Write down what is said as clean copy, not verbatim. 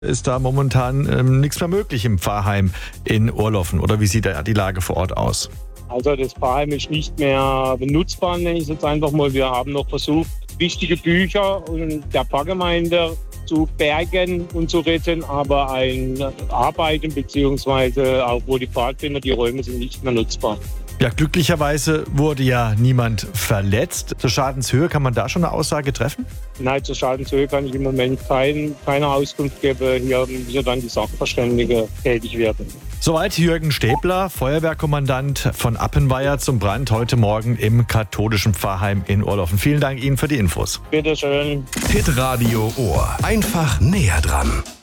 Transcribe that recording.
ist da momentan nichts mehr möglich im Pfarrheim in Ohrloffen. Oder wie sieht da die Lage vor Ort aus? Also das Pfarrheim ist nicht mehr benutzbar, nenne ich es jetzt einfach mal. Wir haben noch versucht, wichtige Bücher der Pfarrgemeinde zu bergen und zu retten, aber ein Arbeiten beziehungsweise auch wo die Pfadfinder, die Räume sind nicht mehr nutzbar. Ja, glücklicherweise wurde ja niemand verletzt. Zur Schadenshöhe, kann man da schon eine Aussage treffen? Nein, zur Schadenshöhe kann ich im Moment keine Auskunft geben. Hier müssen dann die Sachverständige tätig werden. Soweit Jürgen Stäbler, Feuerwehrkommandant von Appenweier zum Brand heute Morgen im katholischen Pfarrheim in Ohrloffen. Vielen Dank Ihnen für die Infos. Bitte schön. Hitradio Ohr. Einfach näher dran.